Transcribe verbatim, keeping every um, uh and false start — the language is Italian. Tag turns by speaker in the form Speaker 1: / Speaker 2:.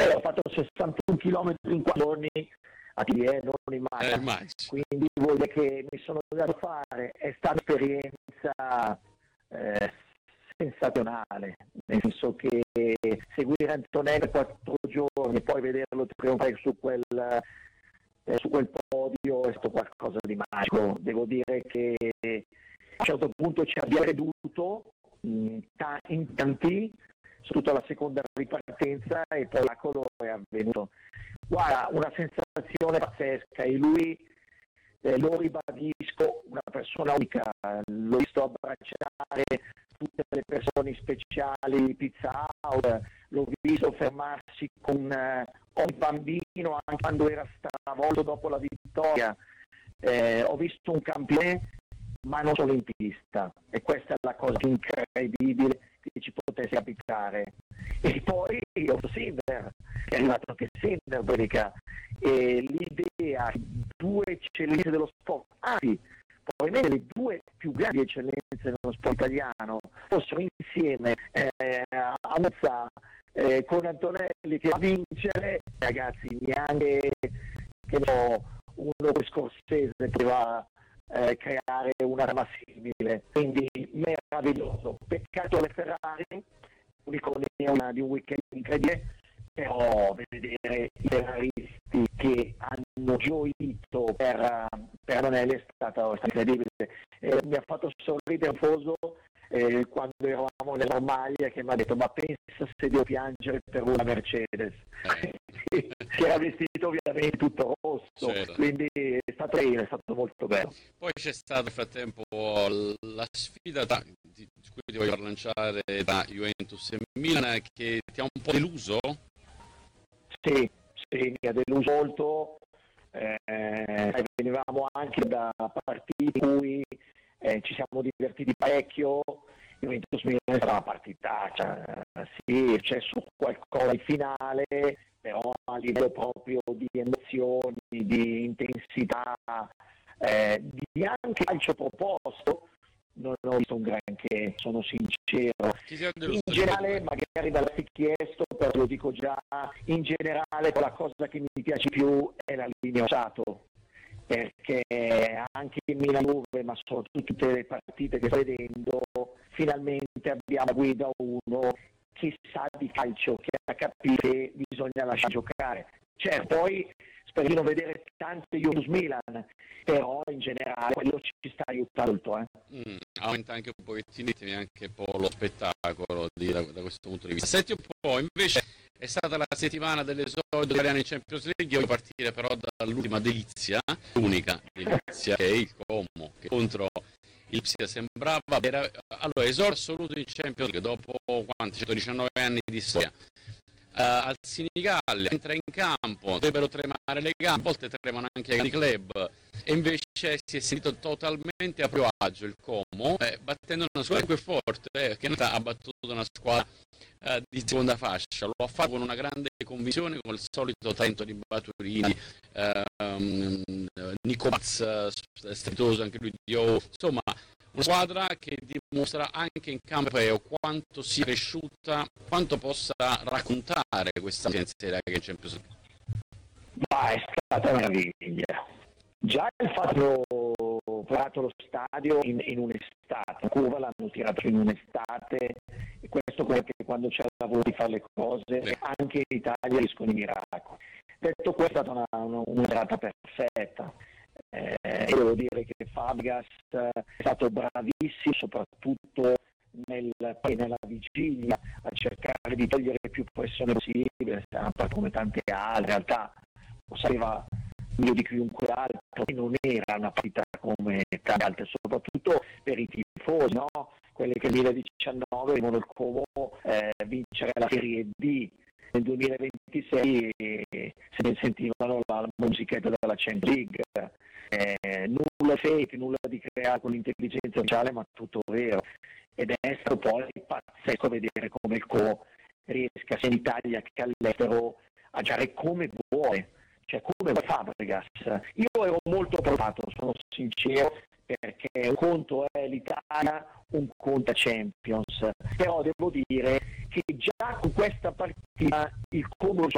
Speaker 1: Beh, ho fatto sessantuno chilometri in quattro giorni a piedi, non in
Speaker 2: Eh,
Speaker 1: macchina, quindi vuol dire che mi sono dato fare, è stata un'esperienza eh, sensazionale, nel senso che seguire Antonello quattro giorni e poi vederlo trionfare su quel, eh, su quel podio è stato qualcosa di magico. Devo dire che a un certo punto ci abbiamo creduto in, in tanti, soprattutto alla seconda ripartenza, e poi l'alcol è avvenuto. Guarda, una sensazione pazzesca, e lui, eh, lo ribadisco, una persona unica, l'ho visto abbracciare tutte le persone speciali, Pizza Out, l'ho visto fermarsi con eh, ogni bambino anche quando era stravolto dopo la vittoria, eh, ho visto un campione ma non solo in pista, e questa è la cosa più incredibile che ci potesse capitare. E poi Otto Sinner, è arrivato anche Sinner, perché e l'idea di due eccellenze dello sport, anzi probabilmente le due più grandi eccellenze dello sport italiano, fossero insieme eh, a Monza eh, con Antonelli che va a vincere, ragazzi, neanche che no, uno per Scorsese poteva eh, creare una rama simile, quindi meraviglioso. Peccato le Ferrari, un'iconia di un weekend incredibile, però vedere i ferraristi che hanno gioito per, per Antonelli è stato, è stato incredibile. Eh, mi ha fatto sorridere Foso eh, quando eravamo nella Romaglia, che mi ha detto: ma pensa se devo piangere per una Mercedes. Si era vestito ovviamente tutto rosso, certo. Quindi è stato, è stato molto bello.
Speaker 2: Poi c'è stata nel frattempo la sfida tra, di cui ti voglio lanciare, tra Juventus e Milan, che ti ha un po' deluso?
Speaker 1: Sì, sì, mi ha deluso molto. Eh, venivamo anche da partite in cui eh, ci siamo divertiti parecchio. Juventus Milan è stata una partitaccia, sì, c'è su qualcosa in finale, però a livello proprio di emozioni, di intensità, eh, di anche calcio proposto, non ho visto un granché, sono sincero. In generale, magari dall'avessi chiesto, però lo dico già, in generale la cosa che mi piace più è la linea usato, perché anche in Milan-Juve, ma soprattutto tutte le partite che sto vedendo, finalmente abbiamo a guida uno che sa di calcio, che ha capito che bisogna lasciare giocare. Certo, poi spero di non vedere tante Juventus Milan, però in generale quello ci sta aiutando molto. Eh.
Speaker 2: Mm, aumenta anche un pochettino anche un po' lo spettacolo di, da, da questo punto di vista. Senti un po', invece è stata la settimana dell'esordio italiano in Champions League. Io voglio partire però dall'ultima delizia, l'unica delizia, che è il Como, che contro il Psia sembrava era, allora, esordio assoluto in Champions League dopo quanti? centodiciannove anni di storia. Uh, al Sinigallia entra in campo, dovrebbero tremare le gambe, a volte tremano anche i club, e invece si è sentito totalmente a proprio agio il Como, eh, battendo una squadra che è forte, eh, che ha battuto una squadra uh, di seconda fascia. Lo ha fatto con una grande convinzione, con il solito talento di Baturini, uh, um, Nico Paz, uh, stretoso anche lui di O, insomma una squadra che dimostra anche in campo europeo quanto sia cresciuta, quanto possa raccontare questa Serie A che c'è in più.
Speaker 1: Ma è stata una meraviglia. Già il fatto tirato lo stadio in, in un'estate, la curva l'hanno tirato in un'estate, e questo perché quando c'è la voglia di fare le cose, Beh. anche in Italia riescono i miracoli. Detto questo, è stata una, una, una serata perfetta. Eh, io devo dire che Fabregas è stato bravissimo, soprattutto nel, nella vigilia, a cercare di togliere più pressione possibile, come tante altre. In realtà lo sapeva meglio di chiunque altro, non era una partita come tante altre, soprattutto per i tifosi, no? Quelli che nel duemiladiciannove venivano il Como eh, vincere la Serie D. Nel duemilaventisei se ne sentivano la musichetta della Champions League, eh, nulla fake, nulla di creare con l'intelligenza sociale, ma tutto vero. Ed è stato poi pazzesco vedere come il Co riesca sia in Italia che all'estero a giocare come vuole, cioè come vuole Fabregas. Io ero molto provato, sono sincero, perché un conto è l'Italia, un conto è Champions, però devo dire che già con questa partita il Como